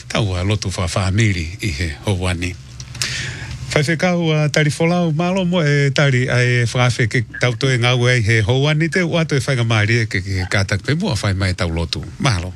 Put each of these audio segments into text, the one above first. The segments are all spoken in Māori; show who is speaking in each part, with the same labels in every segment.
Speaker 1: Taua lotu family I he hoani. Whaiwhekau tarifolau malo mo e tari ai whawhe ke tauto e ngau e he hoani te wato e whainga maari e ke kātak pe mua whai mai tau lotu. Malo.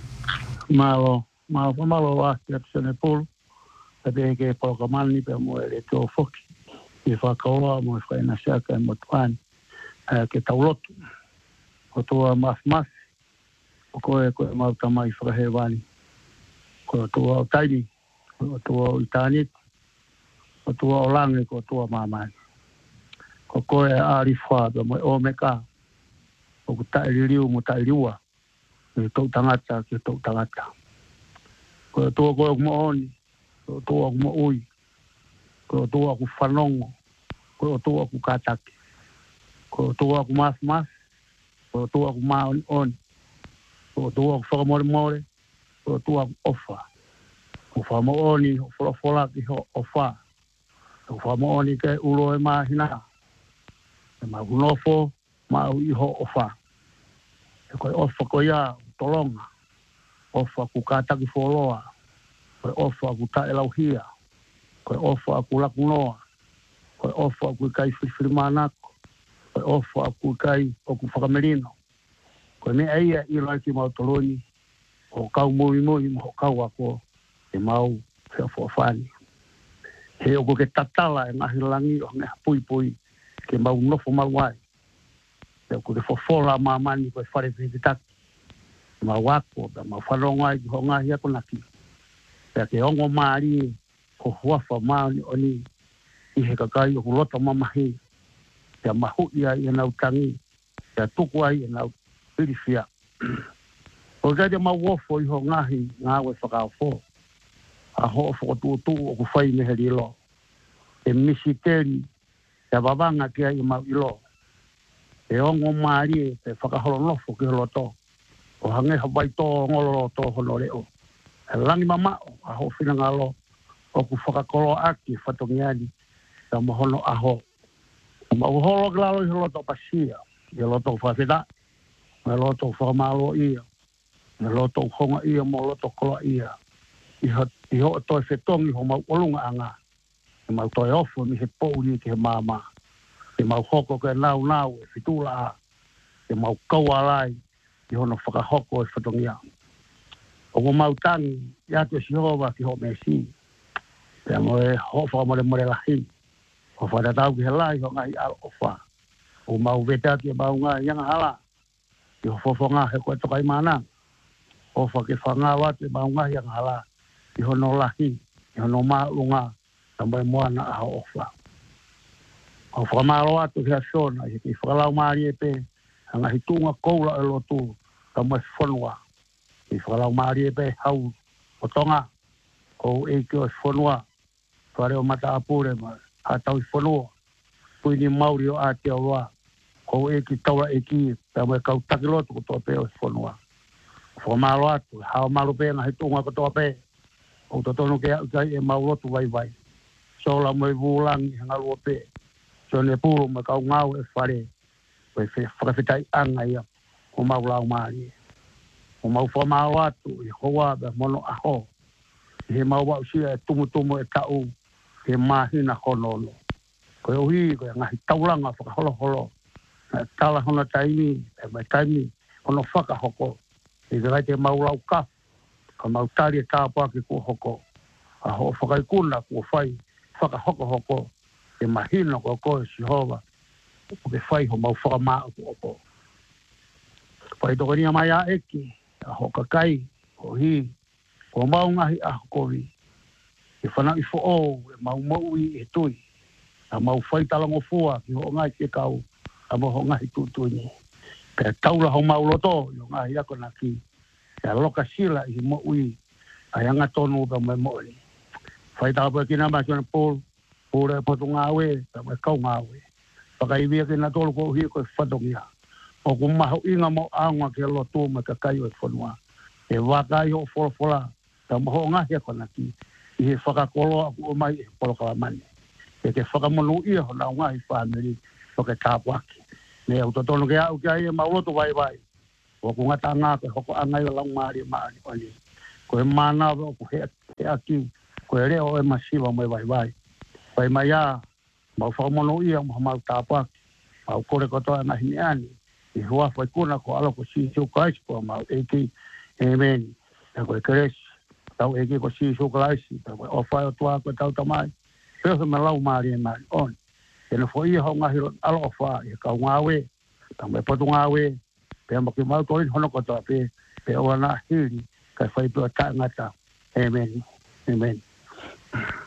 Speaker 2: Malo wa ki atu sene pulu. Te pe ke polokamani pe mo e le tō whoki. I whakaoa mo e whaina seaka e mo tuani. Ke tau lotu. O tua mas. O koe mauta mai whakahewani. Ko tua o taini. O tua o itaniti. O tua o lange ko tua mamai. Ko koe aari whaada mo o meka. O ku taiririu mo tairiua. Ke tau tangata. Ko tua koe mo oni. Ko tua mo ui. Ko tua ku whanongo. Ko tua ku kataki. Ko tua ku mas. Ko tua ku maoni. Ko tua ku whakamore. Ko tua ku ofa. Ko whamaoni ho wholawholaki ho ofa. Ko whamaoni ke ulo e mahina. E mahunofo mau iho ofa. E koe ofa ko ia tolonga. Ofa ku kataki wholoa. Koe ofa ku taelauhia. Koe ofa ku lakunoa. Koe ofa ku kai whiwhimanako. Koe ofa ku kai o ku whakamerino. Koe mea ia I loiki mau toloni. O kau mui mo kau ako. E mau whia whawhani. He oko ke tatala e ngahi langi o ngea pui. Ke mau nofo maluai. He oko ke whawhola mamani koe whare whiwitaki. Mau wako, mau wharongai ki ho ngahi ako naki. Pea ke ongo maari ko huafa maani oni I he kakai o kulota mamahi. Pea mahu ia I nau tangi. Pea tuku ai I nau pirifia. O kai mau wofo I ho ngahi ngawe whakawho. A ho whakotuotu o ku whai meheri ilo. E misiteri te wawanga kia I mau ilo. E ongo maari te whakaholo nofo ki holoto. O hange hawai tō ngololo tō hono reo. E langi mamao a ho whinangalo o ku whakakolo aki whatongiani ta mohono aho. O mauholo glalo I holoto pasia. I holoto whawhida. Me loto whakamalo ia. Me loto honga ia mo loto kola ia. I ho toi whetongi ho mau olunga anga. I mau toi ofo mi he pouri ki he mama. I mau hoko ke nau e whitula a. I mau kaualai. I hono whakahoko e whatongia. O mo mau tangi, I atu si hova ki ho mesi. Pea mo e ho whakamore lahi. Ho whatatau ki he lai ho ngai al ofa. O mau vetati e mau ngai yanga hala. I ho fofonga he koe tokai mana. O whake whangawa te mau ngai yanga hala. I hono lahi. I hono maalunga. Ta mai moana a ho ofa. O whakamaro atu hea sona. I ki whakalau maari e pe. Hanga hitunga koula e lotu. Ta mai whanua. I whakalau maari e pe hau. O tonga. Ko eiki o whanua. Whare o mata apure ma. Hatau I whanua. Puini mauri o ate o roa. Ko eiki taura eiki. Ta mai kau takilotu ko toa pe o whanua. Whakamaro atu. Hao maru pe nga hitunga ko toa pe. O totono ke au kai e maulotu vai. So la mo vulangi hanga luope. So ne puro ma kau ngau e whare. Koe whakawhitai anga ia. O maulau maari. O mau whamaro atu. I hoa be mono aho. He mau wau sia e tumu e tau. He mahina honolo. Koe uhi koe ngahi tauranga whakaholo. Na tala hona taimi. E mai taimi. Hono whakahoko. I te rai te maulau ka. Ka mau tari e tāpua ki kua hoko. A ho whakaikuna kua whai. Whakahoko. E mahina kua koe si hova. O ke whai ho mau whakamaa kua hoko. Whai tokonia mai a eki. A ho kakai. O hi. O mau ngahi a hokovi. E whanau I fo e mau maui e tui. A mau whai talango fua ki ho ngai ke kau. A mo ho ngahi tutuni. Pea taula ho mau loto. Yo ngahi ako na ki. Pea loka sila I mo ui. A yanga tonu ka mai mo ni. Whai tāpua ki nama kina pōl. Pōre poto ngāwe. Ka mai kau ngāwe. Whakaivia ki na tolu ko uhi ko whatongia. O ku maho inga mo aunga ki loto ma ka kai o whanua. E wakai ho whola. Ka maho ngahi ako na ki. I he whakakolo aku o mai e polo kalamani. E ke whakamonu ia ho na ngahi whaneri. O ke tāpua ki. Ne au totono ke au ki ai e mauloto vai. O ku ngata ngā ke hoko angai o lau maari. Ko e mana o ku e aki ko e reo e masiva mai vai pai mai a mau whakamono ia mau tāpaki mau kore kotoa na hini ani i hua whai kuna ko alo ko si siu kaisi ko mau eki amen e koe keresi tau eki ko si siu kaisi tau koe ofai o tua koe tau tamai peho me lau maari e maari on e no fo ia hau ngahiro alo ofai e kau ngawe tau me potu ngawe pe maki mau toin hono kotoa pe oana hiri kai whai pua ta ngata amen amen